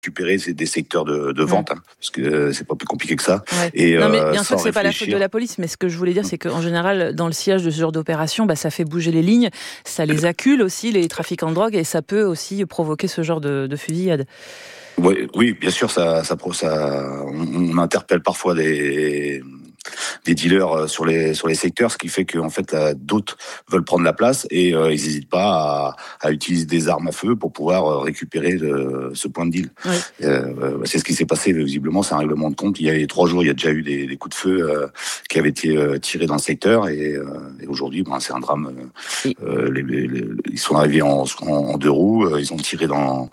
récupérer des secteurs de vente, parce que c'est pas plus compliqué que ça. Ouais. Et, non, mais bien sûr que c'est pas la réfléchir. faute de la police, mais ce que je voulais dire, c'est qu'en général, dans le sillage de ce genre d'opération, ça fait bouger les lignes, ça les accule aussi, les trafiquants de drogue, et ça peut aussi provoquer ce genre de fusillade. Oui, bien sûr, on interpelle parfois des dealers sur les secteurs, ce qui fait que en fait d'autres veulent prendre la place et ils n'hésitent pas à utiliser des armes à feu pour pouvoir récupérer ce point de deal. Oui. C'est ce qui s'est passé visiblement, c'est un règlement de compte. Il y a 3 jours, il y a déjà eu des coups de feu qui avaient été tirés dans le secteur et aujourd'hui, c'est un drame. Ils sont arrivés en 2 roues, ils ont tiré dans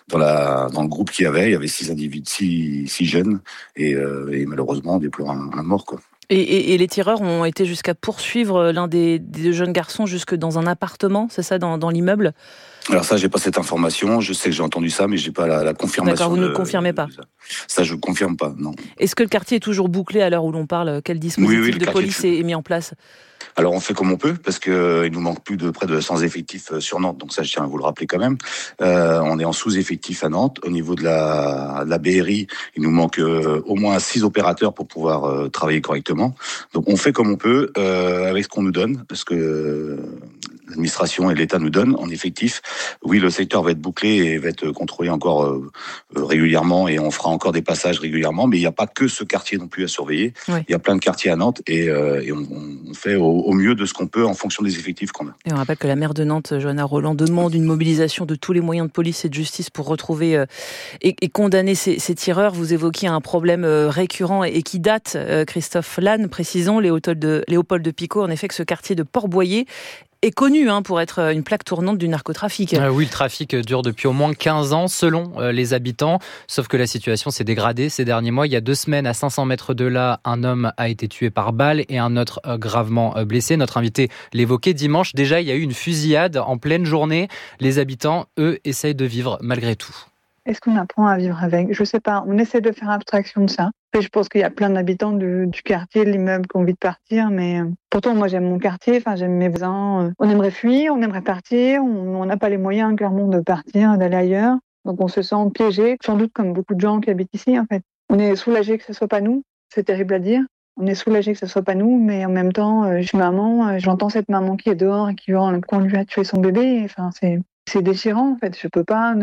le groupe qu'il y avait 6 individus, 6 jeunes et malheureusement on déplore un mort, quoi. Et les tireurs ont été jusqu'à poursuivre l'un des 2 jeunes garçons jusque dans un appartement, c'est ça, dans l'immeuble ? Alors ça, j'ai pas cette information. Je sais que j'ai entendu ça, mais j'ai pas la confirmation. D'accord, vous ne le confirmez pas. Ça, je confirme pas, non. Est-ce que le quartier est toujours bouclé à l'heure où l'on parle ? Quel dispositif de police est mis en place ? Alors on fait comme on peut, parce que il nous manque plus de près de 100 effectifs sur Nantes. Donc ça, je tiens à vous le rappeler quand même. On est en sous-effectif à Nantes. Au niveau de la BRI, il nous manque au moins 6 opérateurs pour pouvoir travailler correctement. Donc on fait comme on peut avec ce qu'on nous donne, parce que l'administration et l'État nous donnent en effectif. Oui, le secteur va être bouclé et va être contrôlé encore régulièrement et on fera encore des passages régulièrement. Mais il n'y a pas que ce quartier non plus à surveiller. Oui. Il y a plein de quartiers à Nantes et on fait au mieux de ce qu'on peut en fonction des effectifs qu'on a. Et on rappelle que la maire de Nantes, Johanna Rolland, demande une mobilisation de tous les moyens de police et de justice pour retrouver et condamner ces tireurs. Vous évoquiez un problème récurrent et qui date, Christophe Lannes, précisons, Léopold de Picot, en effet, que ce quartier de Port-Boyer est connu pour être une plaque tournante du narcotrafic. Oui, le trafic dure depuis au moins 15 ans, selon les habitants. Sauf que la situation s'est dégradée ces derniers mois. Il y a 2 semaines, à 500 mètres de là, un homme a été tué par balle et un autre gravement blessé. Notre invité l'évoquait dimanche. Déjà, il y a eu une fusillade en pleine journée. Les habitants, eux, essayent de vivre malgré tout. Est-ce qu'on apprend à vivre avec ? Je sais pas. On essaie de faire abstraction de ça. Après, je pense qu'il y a plein d'habitants du quartier, de l'immeuble qui ont envie de partir, mais pourtant, moi, j'aime mon quartier, j'aime mes voisins. On aimerait fuir, on aimerait partir, on n'a pas les moyens, clairement, de partir, d'aller ailleurs. Donc, on se sent piégé, sans doute comme beaucoup de gens qui habitent ici, en fait. On est soulagé que ce soit pas nous. C'est terrible à dire. On est soulagé que ce soit pas nous, mais en même temps, je suis maman, j'entends cette maman qui est dehors et qui hurle qu'on lui a tué son bébé. C'est déchirant, en fait. Je peux pas.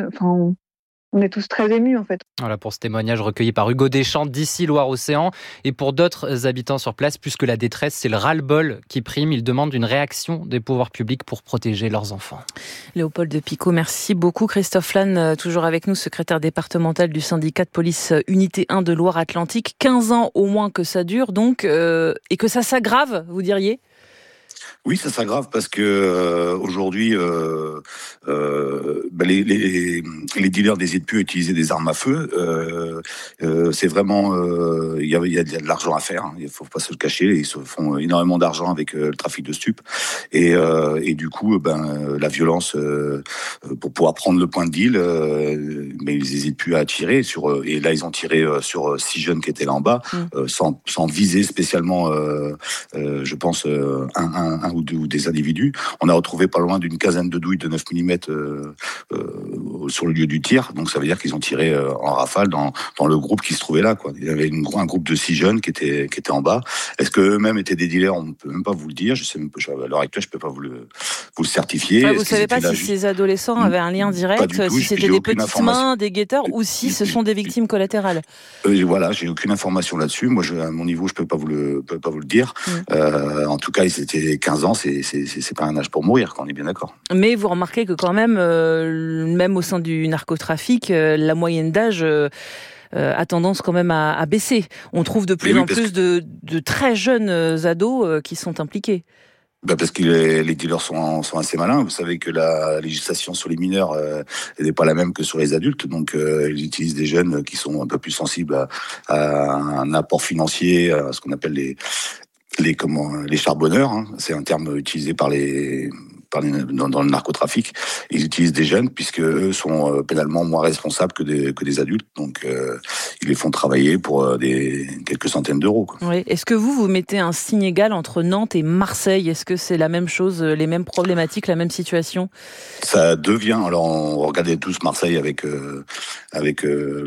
On est tous très émus, en fait. Voilà pour ce témoignage recueilli par Hugo Deschamps d'ici Loire-Océan. Et pour d'autres habitants sur place, plus que la détresse, c'est le ras-le-bol qui prime. Ils demandent une réaction des pouvoirs publics pour protéger leurs enfants. Léopold de Picot, merci beaucoup. Christophe Lannes, toujours avec nous, secrétaire départemental du syndicat de police Unité 1 de Loire-Atlantique. 15 ans au moins que ça dure, donc, et que ça s'aggrave, vous diriez ? Oui, ça s'aggrave parce que aujourd'hui, les dealers n'hésitent plus à utiliser des armes à feu. C'est vraiment, il y a de l'argent à faire. Il faut pas se le cacher. Ils se font énormément d'argent avec le trafic de stupes et du coup, la violence pour pouvoir prendre le point de deal, mais ils n'hésitent plus à tirer sur. Et là, ils ont tiré sur 6 jeunes qui étaient là en bas, sans viser spécialement, je pense, un ou des individus. On a retrouvé pas loin d'une quinzaine de douilles de 9 mm sur le lieu du tir. Donc ça veut dire qu'ils ont tiré en rafale dans le groupe qui se trouvait là, quoi. Il y avait un groupe de 6 jeunes qui étaient en bas. Est-ce qu'eux-mêmes étaient des dealers ? On ne peut même pas vous le dire. Je sais même pas, à l'heure actuelle, je peux pas vous le certifier. Vous ne savez pas si ces adolescents avaient un lien direct, si c'était des petites mains, des guetteurs, ou si ce sont des victimes collatérales. Voilà, j'ai aucune information là-dessus. Moi, à mon niveau, je peux pas vous le dire. En tout cas, ils étaient 15 ans, c'est pas un âge pour mourir, on est bien d'accord. Mais vous remarquez que quand même, même au sein du narcotrafic, la moyenne d'âge a tendance quand même à baisser. On trouve de plus en plus de très jeunes ados qui sont impliqués. Parce que les dealers sont assez malins. Vous savez que la législation sur les mineurs n'est pas la même que sur les adultes. Donc, ils utilisent des jeunes qui sont un peu plus sensibles à un apport financier, à ce qu'on appelle les charbonneurs. C'est un terme utilisé dans le narcotrafic. Ils utilisent des jeunes puisque eux sont pénalement moins responsables que des adultes. Donc, ils les font travailler pour quelques centaines d'euros, quoi. Oui. Est-ce que vous mettez un signe égal entre Nantes et Marseille ? Est-ce que c'est la même chose, les mêmes problématiques, la même situation ? Ça devient. Alors, on regardait tous Marseille avec